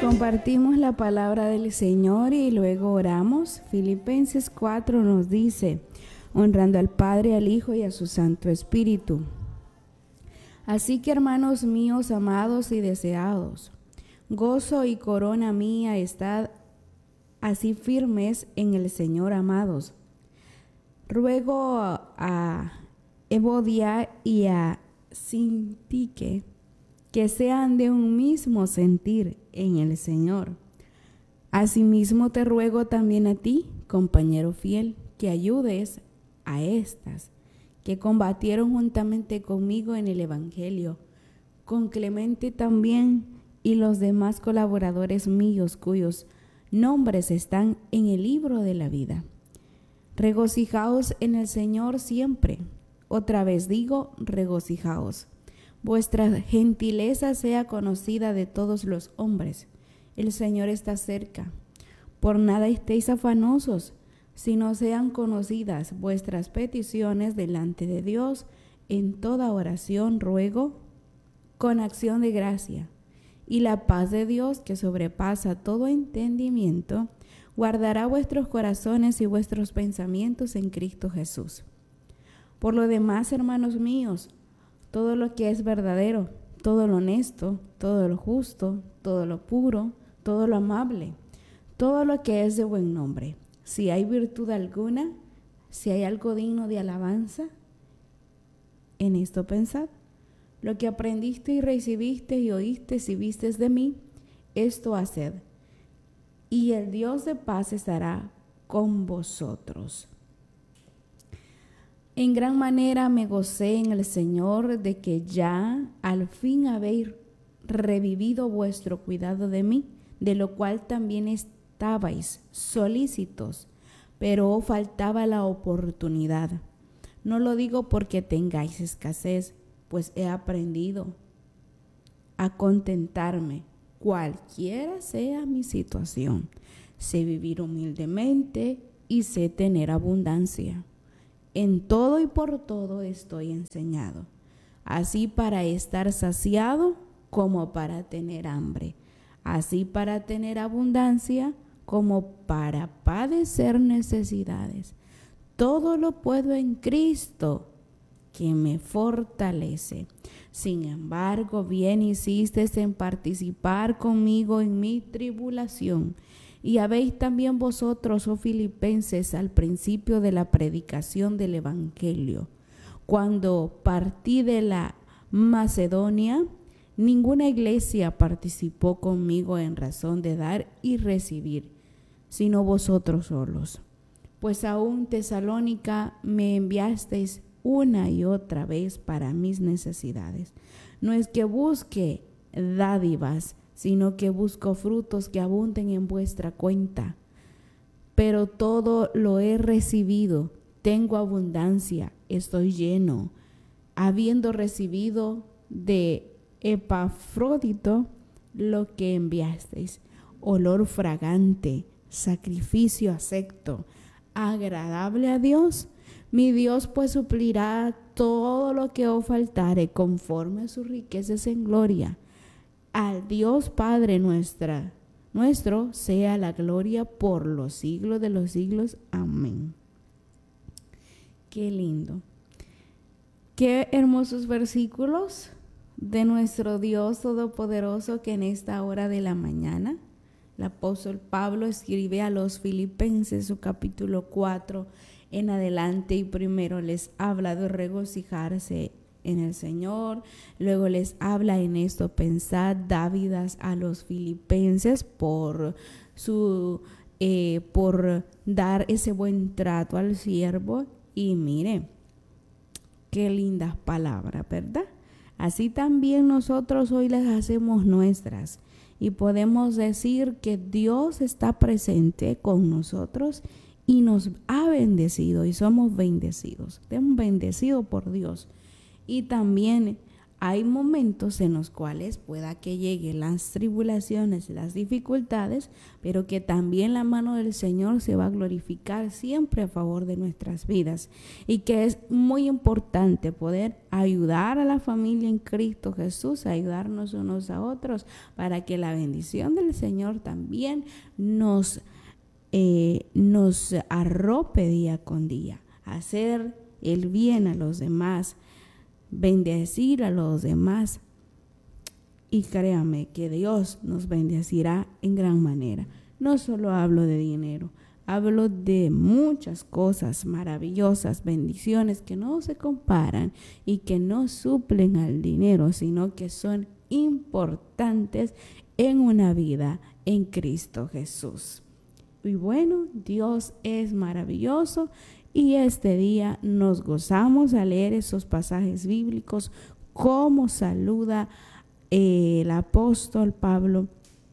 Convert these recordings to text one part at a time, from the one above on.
Compartimos la palabra del Señor y luego oramos. Filipenses 4 nos dice, honrando al Padre, al Hijo y a su Santo Espíritu. Así que, hermanos míos, amados y deseados, gozo y corona mía, estad así firmes en el Señor, amados. Ruego a Evodia y a Sintique que sean de un mismo sentir en el Señor. Asimismo te ruego también a ti, compañero fiel, que ayudes a estas que combatieron juntamente conmigo en el Evangelio, con Clemente también y los demás colaboradores míos cuyos nombres están en el libro de la vida. Regocijaos en el Señor siempre. Otra vez digo, regocijaos. Vuestra gentileza sea conocida de todos los hombres. El Señor está cerca. Por nada estéis afanosos, sino sean conocidas vuestras peticiones delante de Dios en toda oración, ruego, con acción de gracia. Y la paz de Dios, que sobrepasa todo entendimiento, guardará vuestros corazones y vuestros pensamientos en Cristo Jesús. Por lo demás, hermanos míos, todo lo que es verdadero, todo lo honesto, todo lo justo, todo lo puro, todo lo amable, todo lo que es de buen nombre. Si hay virtud alguna, si hay algo digno de alabanza, en esto pensad. Lo que aprendiste y recibiste y oíste y vistes de mí, esto haced. Y el Dios de paz estará con vosotros. En gran manera me gocé en el Señor de que ya al fin habéis revivido vuestro cuidado de mí, de lo cual también estabais solícitos, pero os faltaba la oportunidad. No lo digo porque tengáis escasez, pues he aprendido a contentarme, cualquiera sea mi situación. Sé vivir humildemente y sé tener abundancia. En todo y por todo estoy enseñado, así para estar saciado como para tener hambre, así para tener abundancia como para padecer necesidades. Todo lo puedo en Cristo, que me fortalece. Sin embargo, bien hiciste en participar conmigo en mi tribulación. Y habéis también vosotros, oh Filipenses, al principio de la predicación del Evangelio. Cuando partí de la Macedonia, ninguna iglesia participó conmigo en razón de dar y recibir, sino vosotros solos. Pues aún Tesalónica me enviasteis una y otra vez para mis necesidades. No es que busque dádivas, sino que busco frutos que abunden en vuestra cuenta. Pero todo lo he recibido, tengo abundancia, estoy lleno, habiendo recibido de Epafrodito lo que enviasteis, olor fragante, sacrificio acepto, agradable a Dios. Mi Dios pues suplirá todo lo que os faltare conforme a sus riquezas en gloria. Al Dios Padre nuestro sea la gloria por los siglos de los siglos. Amén. Qué lindo. Qué hermosos versículos de nuestro Dios Todopoderoso, que en esta hora de la mañana el apóstol Pablo escribe a los Filipenses, su capítulo 4 en adelante, y primero les habla de regocijarse en el Señor, luego les habla en esto, pensad dávidas a los filipenses por dar ese buen trato al siervo. Y mire, qué lindas palabras, ¿verdad? Así también nosotros hoy las hacemos nuestras y podemos decir que Dios está presente con nosotros y nos ha bendecido y somos bendecidos. Estamos bendecidos por Dios. Y también hay momentos en los cuales pueda que lleguen las tribulaciones, las dificultades, pero que también la mano del Señor se va a glorificar siempre a favor de nuestras vidas, y que es muy importante poder ayudar a la familia en Cristo Jesús, ayudarnos unos a otros, para que la bendición del Señor también nos arrope día con día, hacer el bien a los demás, bendecir a los demás, y créame que Dios nos bendecirá en gran manera. No solo hablo de dinero, hablo de muchas cosas maravillosas, bendiciones que no se comparan y que no suplen al dinero, sino que son importantes en una vida en Cristo Jesús. Y bueno, Dios es maravilloso, y este día nos gozamos a leer esos pasajes bíblicos, como saluda el apóstol Pablo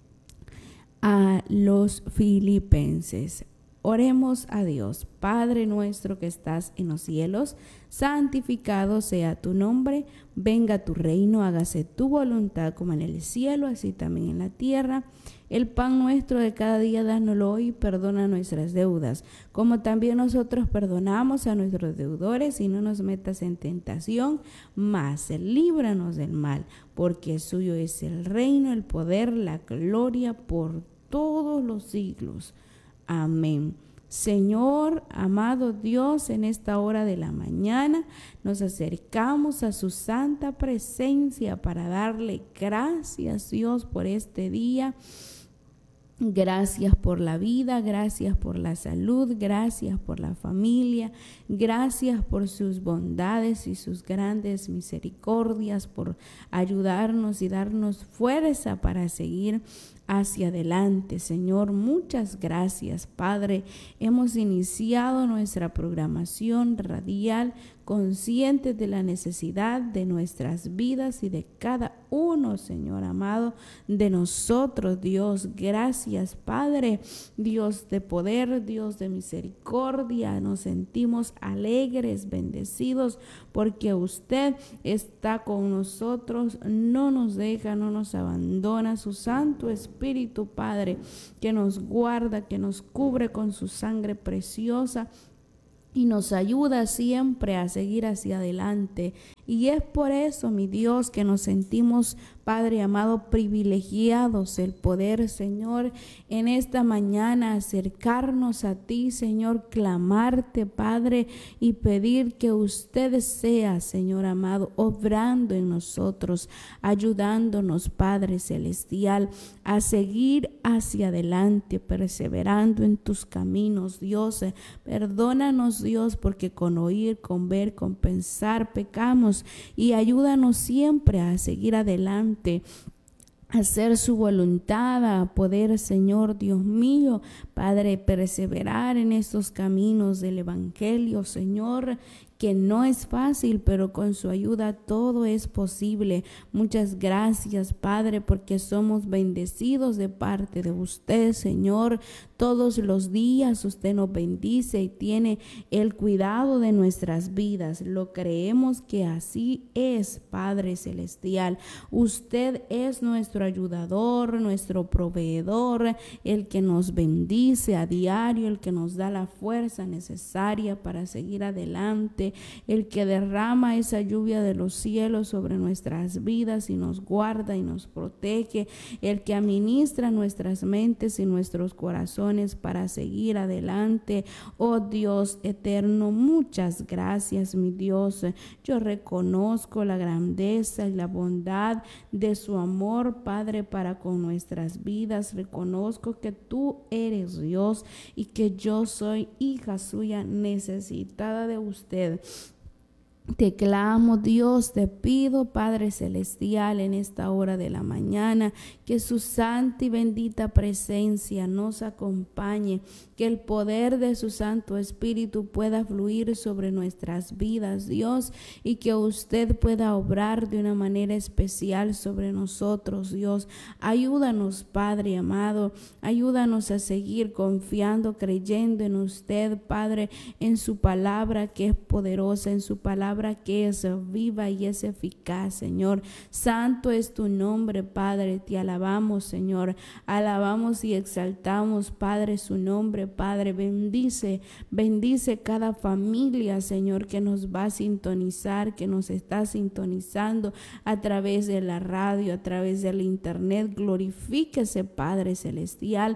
a los filipenses. Oremos a Dios. Padre nuestro que estás en los cielos, santificado sea tu nombre, venga tu reino, hágase tu voluntad como en el cielo, así también en la tierra. El pan nuestro de cada día dánoslo hoy, perdona nuestras deudas, como también nosotros perdonamos a nuestros deudores, y no nos metas en tentación, mas líbranos del mal, porque suyo es el reino, el poder, la gloria por todos los siglos. Amén. Señor, amado Dios, en esta hora de la mañana nos acercamos a su santa presencia para darle gracias, Dios, por este día. Gracias por la vida, gracias por la salud, gracias por la familia, gracias por sus bondades y sus grandes misericordias, por ayudarnos y darnos fuerza para seguir hacia adelante. Señor, muchas gracias, Padre. Hemos iniciado nuestra programación radial conscientes de la necesidad de nuestras vidas y de cada uno, Señor amado, de nosotros, Dios. Gracias, Padre, Dios de poder, Dios de misericordia. Nos sentimos alegres, bendecidos, porque usted está con nosotros, no nos deja, no nos abandona. Su Santo Espíritu, Padre, que nos guarda, que nos cubre con su sangre preciosa, y nos ayuda siempre a seguir hacia adelante. Y es por eso, mi Dios, que nos sentimos, Padre amado, privilegiados el poder, Señor, en esta mañana acercarnos a ti, Señor, clamarte, Padre, y pedir que usted sea, Señor amado, obrando en nosotros, ayudándonos, Padre celestial, a seguir hacia adelante, perseverando en tus caminos, Dios. Perdónanos, Dios, porque con oír, con ver, con pensar pecamos, y ayúdanos siempre a seguir adelante, a hacer su voluntad, a poder, Señor Dios mío, Padre, perseverar en estos caminos del Evangelio, Señor, que no es fácil, pero con su ayuda todo es posible. Muchas gracias, Padre, porque somos bendecidos de parte de usted, Señor. Todos los días usted nos bendice y tiene el cuidado de nuestras vidas. Lo creemos que así es, Padre celestial. Usted es nuestro ayudador, nuestro proveedor, el que nos bendice a diario, el que nos da la fuerza necesaria para seguir adelante, el que derrama esa lluvia de los cielos sobre nuestras vidas y nos guarda y nos protege, el que administra nuestras mentes y nuestros corazones para seguir adelante. Oh Dios eterno, muchas gracias, mi Dios. Yo reconozco la grandeza y la bondad de su amor, Padre, para con nuestras vidas. Reconozco que tú eres Dios y que yo soy hija suya necesitada de usted. Te clamo, Dios, te pido, Padre celestial, en esta hora de la mañana, que su santa y bendita presencia nos acompañe, que el poder de su Santo Espíritu pueda fluir sobre nuestras vidas, Dios, y que usted pueda obrar de una manera especial sobre nosotros, Dios. Ayúdanos, Padre amado, ayúdanos a seguir confiando, creyendo en usted, Padre, en su palabra que es poderosa, en su palabra palabra que es viva y es eficaz, Señor. Santo es tu nombre, Padre. Te alabamos, Señor. Alabamos y exaltamos, Padre, su nombre, Padre. Bendice cada familia, Señor, que nos va a sintonizar, que nos está sintonizando a través de la radio, a través del internet. Glorifíquese, Padre celestial,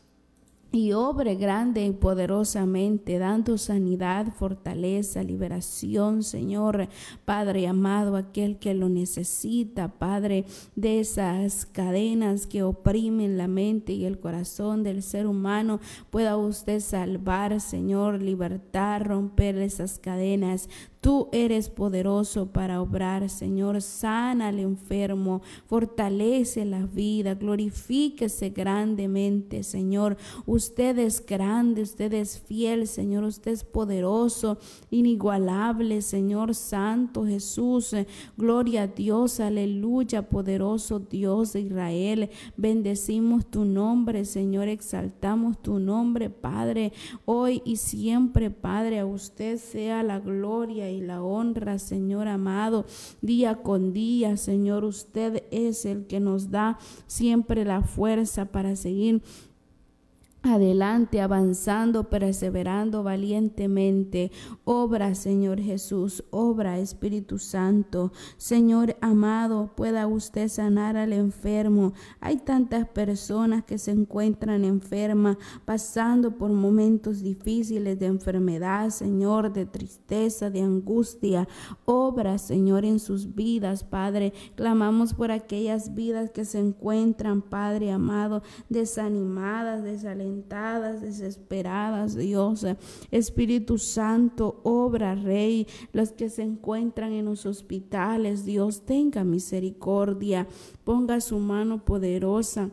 y obre grande y poderosamente, dando sanidad, fortaleza, liberación, Señor. Padre amado, aquel que lo necesita, Padre, de esas cadenas que oprimen la mente y el corazón del ser humano, pueda usted salvar, Señor, libertar, romper esas cadenas. Tú eres poderoso para obrar, Señor. Sana al enfermo, fortalece la vida, glorifíquese grandemente, Señor. Usted es grande, usted es fiel, Señor. Usted es poderoso, inigualable, Señor Santo Jesús. Gloria a Dios, aleluya, poderoso Dios de Israel. Bendecimos tu nombre, Señor. Exaltamos tu nombre, Padre, hoy y siempre, Padre. A usted sea la gloria y la honra, Señor amado, día con día, Señor. Usted es el que nos da siempre la fuerza para seguir adelante, avanzando, perseverando valientemente. Obra, Señor Jesús, obra, Espíritu Santo. Señor amado, pueda usted sanar al enfermo. Hay tantas personas que se encuentran enfermas, pasando por momentos difíciles de enfermedad, Señor, de tristeza, de angustia. Obra, Señor, en sus vidas, Padre. Clamamos por aquellas vidas que se encuentran, Padre amado, desanimadas, desalentadas, desesperadas, Dios. Espíritu Santo, obra, Rey. Los que se encuentran en los hospitales, Dios, tenga misericordia. Ponga su mano poderosa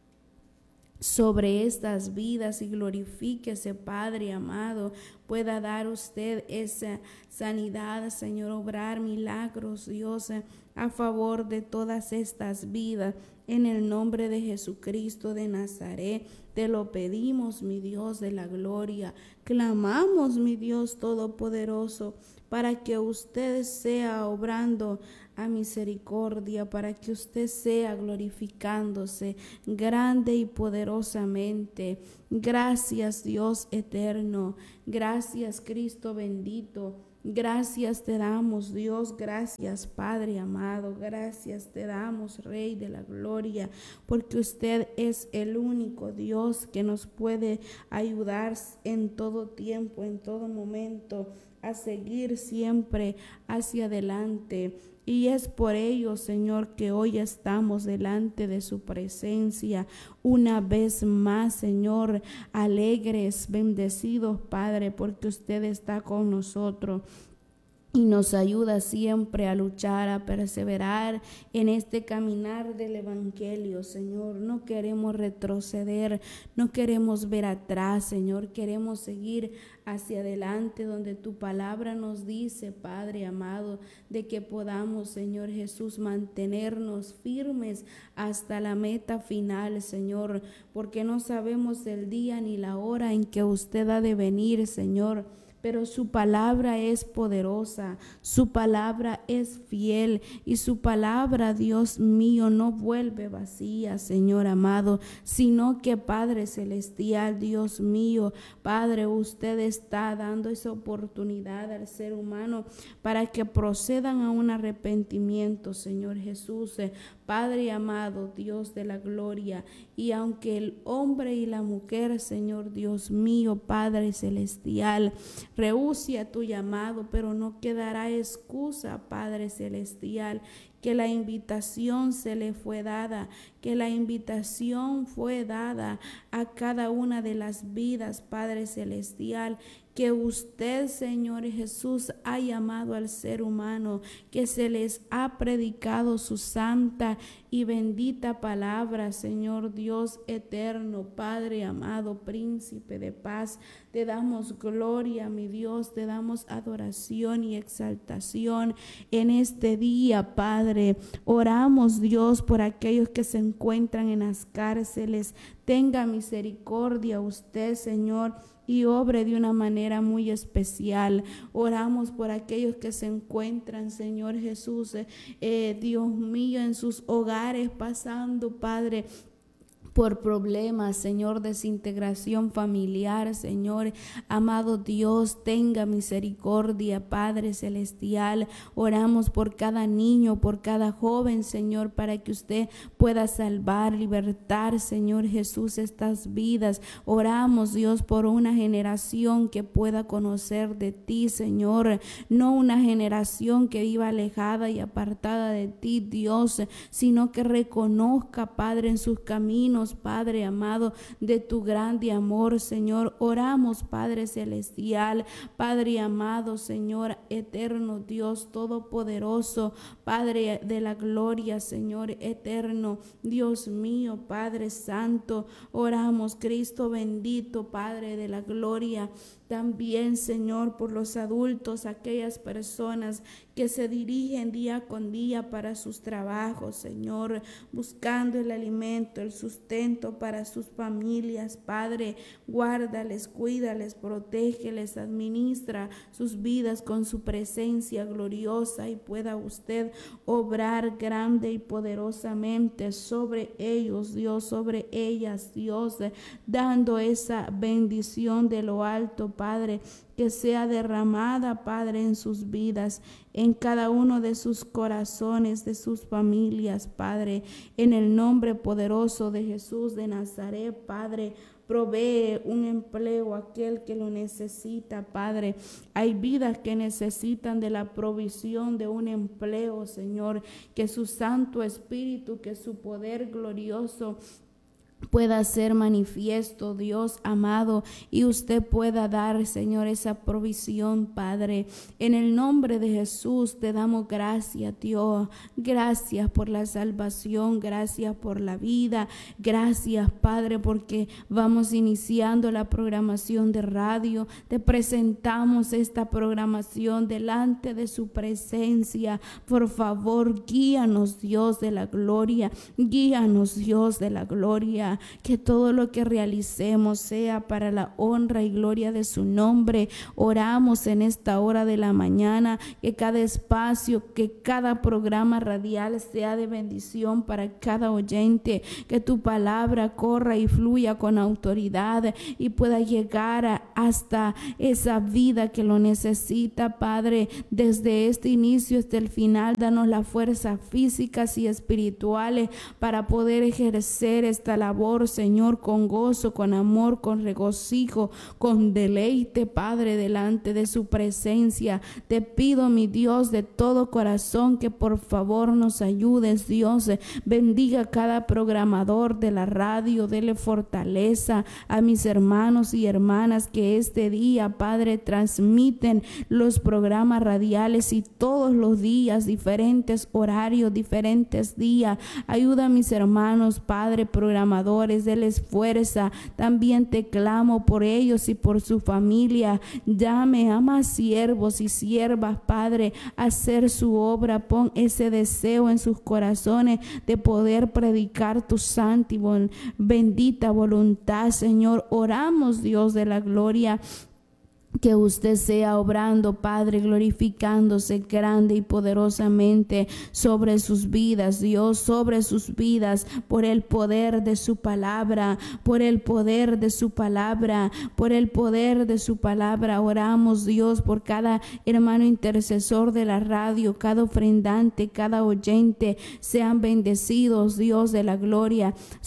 sobre estas vidas y glorifíquese, Padre amado. Pueda dar usted esa sanidad, Señor, obrar milagros, Dios, a favor de todas estas vidas. En el nombre de Jesucristo de Nazaret, te lo pedimos, mi Dios de la gloria. Clamamos, mi Dios todopoderoso, para que usted sea obrando a misericordia, para que usted sea glorificándose grande y poderosamente. Gracias, Dios eterno. Gracias, Cristo bendito. Gracias te damos, Dios. Gracias, Padre amado. Gracias te damos, Rey de la gloria, porque usted es el único Dios que nos puede ayudar en todo tiempo, en todo momento, a seguir siempre hacia adelante. Y es por ello, Señor, que hoy estamos delante de su presencia una vez más, Señor, alegres, bendecidos, Padre, porque usted está con nosotros y nos ayuda siempre a luchar, a perseverar en este caminar del Evangelio, Señor. No queremos retroceder, no queremos ver atrás, Señor. Queremos seguir hacia adelante donde tu palabra nos dice, Padre amado, de que podamos, Señor Jesús, mantenernos firmes hasta la meta final, Señor, porque no sabemos el día ni la hora en que usted ha de venir, Señor. Pero su palabra es poderosa, su palabra es fiel y su palabra, Dios mío, no vuelve vacía, Señor amado, sino que, Padre celestial, Dios mío, Padre, usted está dando esa oportunidad al ser humano para que procedan a un arrepentimiento, Señor Jesús. Padre amado, Dios de la gloria, y aunque el hombre y la mujer, Señor Dios mío, Padre celestial, rehúse a tu llamado, pero no quedará excusa, Padre celestial, que la invitación se le fue dada, que la invitación fue dada a cada una de las vidas, Padre celestial, que usted, Señor Jesús, ha llamado al ser humano, que se les ha predicado su santa y bendita palabra, Señor Dios eterno, Padre amado, príncipe de paz. Te damos gloria, mi Dios, te damos adoración y exaltación en este día, Padre. Oramos, Dios, por aquellos que se encuentran en las cárceles. Tenga misericordia usted, Señor, y obre de una manera muy especial. Oramos por aquellos que se encuentran, Señor Jesús, Dios mío, en sus hogares pasando, Padre, por problemas, Señor, desintegración familiar, Señor, amado Dios, tenga misericordia, Padre celestial. Oramos por cada niño, por cada joven, Señor, para que usted pueda salvar, libertar, Señor Jesús, estas vidas. Oramos, Dios, por una generación que pueda conocer de ti, Señor, no una generación que viva alejada y apartada de ti, Dios, sino que reconozca, Padre, en sus caminos, Padre amado, de tu grande amor, Señor. Oramos, Padre celestial, Padre amado, Señor eterno, Dios todopoderoso, Padre de la gloria, Señor eterno, Dios mío, Padre santo. Oramos, Cristo bendito, Padre de la gloria, también, Señor, por los adultos, aquellas personas que se dirigen día con día para sus trabajos, Señor, buscando el alimento, el sustento para sus familias. Padre, guárdales, cuídales, protégeles, administra sus vidas con su presencia gloriosa, y pueda usted obrar grande y poderosamente sobre ellos, Dios, sobre ellas, Dios, dando esa bendición de lo alto, Padre, que sea derramada, Padre, en sus vidas, en cada uno de sus corazones, de sus familias, Padre, en el nombre poderoso de Jesús de Nazaret, Padre. Provee un empleo a aquel que lo necesita, Padre. Hay vidas que necesitan de la provisión de un empleo, Señor. Que su Santo Espíritu, que su poder glorioso pueda ser manifiesto, Dios amado, y usted pueda dar, Señor, esa provisión, Padre. En el nombre de Jesús te damos gracias, Dios. Gracias por la salvación, gracias por la vida, gracias, Padre, porque vamos iniciando la programación de radio. Te presentamos esta programación delante de su presencia. Por favor, guíanos, Dios de la gloria, guíanos, Dios de la gloria. Que todo lo que realicemos sea para la honra y gloria de su nombre. Oramos en esta hora de la mañana que cada espacio, que cada programa radial sea de bendición para cada oyente, que tu palabra corra y fluya con autoridad y pueda llegar hasta esa vida que lo necesita, Padre. Desde este inicio hasta el final, danos las fuerzas físicas y espirituales para poder ejercer esta labor, Señor, con gozo, con amor, con regocijo, con deleite, Padre, delante de su presencia. Te pido, mi Dios, de todo corazón, que por favor nos ayudes, Dios. Bendiga a cada programador de la radio, dele fortaleza a mis hermanos y hermanas que este día, Padre, transmiten los programas radiales, y todos los días, diferentes horarios, diferentes días. Ayuda a mis hermanos, Padre, programadores, deles fuerza. También te clamo por ellos y por su familia. Llame a más siervos y siervas, Padre, a hacer su obra. Pon ese deseo en sus corazones de poder predicar tu santa y bendita voluntad, Señor. Oramos, Dios de la gloria, que usted sea obrando, Padre, glorificándose grande y poderosamente sobre sus vidas, Dios, sobre sus vidas, por el poder de su palabra, por el poder de su palabra, por el poder de su palabra. Oramos, Dios, por cada hermano intercesor de la radio, cada ofrendante, cada oyente. Sean bendecidos, Dios de la gloria.